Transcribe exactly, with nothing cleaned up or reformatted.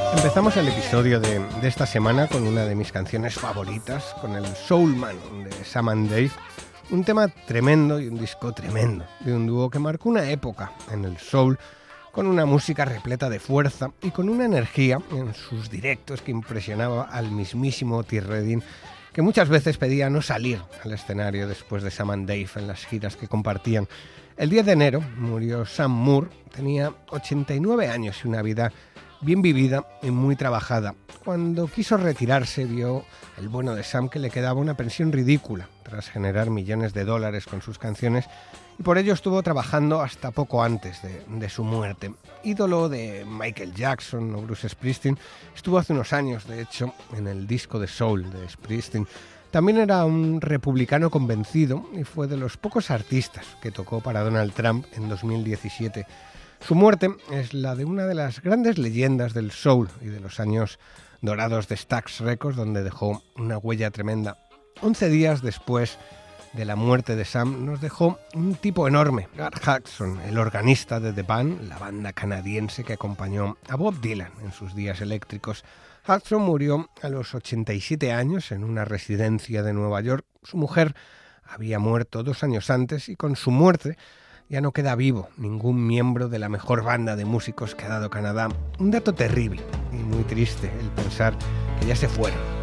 Empezamos el episodio de, de esta semana con una de mis canciones favoritas, con el Soul Man de Sam and Dave, un tema tremendo y un disco tremendo, de un dúo que marcó una época en el soul, con una música repleta de fuerza y con una energía en sus directos que impresionaba al mismísimo Otis Redding, que muchas veces pedía no salir al escenario después de Sam and Dave en las giras que compartían. El diez de enero murió Sam Moore, tenía ochenta y nueve años y una vida bien vivida y muy trabajada. Cuando quiso retirarse vio el bueno de Sam que le quedaba una pensión ridícula tras generar millones de dólares con sus canciones, y por ello estuvo trabajando hasta poco antes de, de su muerte. Ídolo de Michael Jackson o Bruce Springsteen, estuvo hace unos años, de hecho, en el disco de soul de Springsteen. También era un republicano convencido y fue de los pocos artistas que tocó para Donald Trump en dos mil diecisiete. Su muerte es la de una de las grandes leyendas del soul y de los años dorados de Stax Records, donde dejó una huella tremenda. Once días después de la muerte de Sam, nos dejó un tipo enorme, Gar Hudson, el organista de The Band, la banda canadiense que acompañó a Bob Dylan en sus días eléctricos. Hudson murió a los ochenta y siete años en una residencia de Nueva York. Su mujer había muerto dos años antes y con su muerte ya no queda vivo ningún miembro de la mejor banda de músicos que ha dado Canadá. Un dato terrible y muy triste el pensar que ya se fueron.